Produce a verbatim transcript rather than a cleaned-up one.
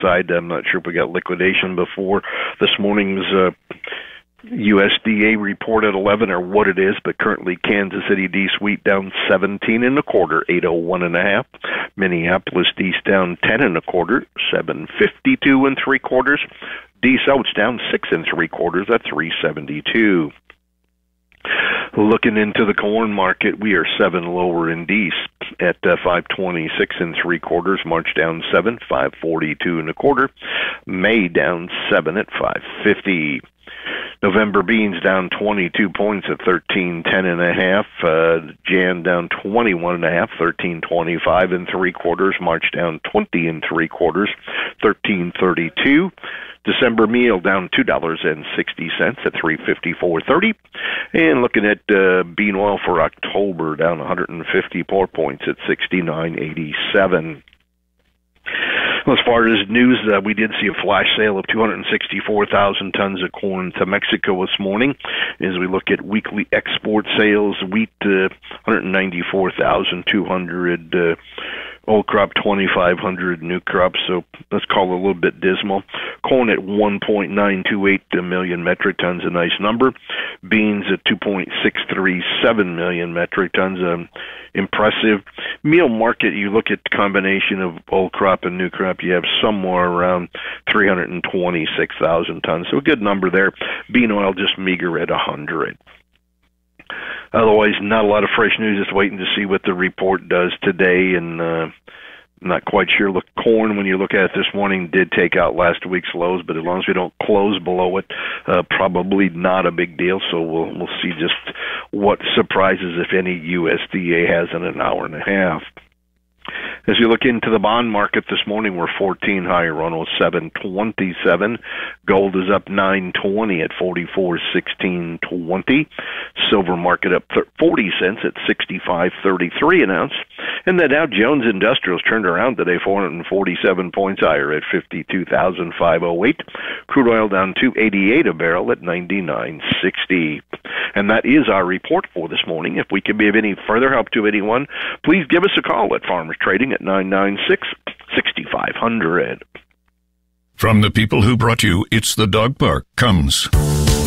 side. I'm not sure if we got liquidation before this morning's uh, U S D A report at eleven or what it is, but currently Kansas City East wheat down seventeen and a quarter, eight oh one and a half. Minneapolis East down ten and a quarter, seven fifty-two and three quarters. D South's down six and three quarters at three seventy-two. Looking into the corn market, we are seven lower in Dees at uh, five twenty-six and three quarters. March down seven, five forty-two and a quarter. May down seven at five fifty. November beans down twenty-two points at thirteen ten and a half. Uh, Jan down twenty-one and a half, thirteen twenty-five and three quarters. March down twenty and three quarters, thirteen thirty-two. December meal down two dollars and sixty cents at three fifty-four thirty. And looking at uh, bean oil for October, down one hundred fifty-four points at sixty-nine eighty-seven. Well, as far as news, uh, we did see a flash sale of two hundred sixty-four thousand tons of corn to Mexico this morning. As we look at weekly export sales, wheat uh, one hundred ninety-four thousand two hundred, uh, old crop twenty-five hundred, new crop, so let's call it a little bit dismal. Corn at one point nine two eight million metric tons, a nice number. Beans at two point six three seven million metric tons, um, impressive. Meal market, you look at the combination of old crop and new crop, you have somewhere around three hundred twenty-six thousand tons, so a good number there. Bean oil just meager at one hundred. Otherwise, not a lot of fresh news. Just waiting to see what the report does today, and uh, not quite sure. Look, corn, when you look at it this morning, did take out last week's lows, but as long as we don't close below it, uh, probably not a big deal. So we'll we'll see just what surprises, if any, U S D A has in an hour and a half. As you look into the bond market this morning, we're fourteen higher on oh seven twenty-seven. Gold is up nine twenty at forty-four sixteen twenty. Silver market up forty cents at sixty-five thirty-three an ounce. And the Dow Jones Industrials turned around today, four hundred forty-seven points higher at fifty-two thousand five hundred eight. Crude oil down two eighty-eight a barrel at ninety-nine sixty. And that is our report for this morning. If we can be of any further help to anyone, please give us a call at Farmers Trading at nine nine six, six five zero zero. From the people who brought you It's the Dog Park comes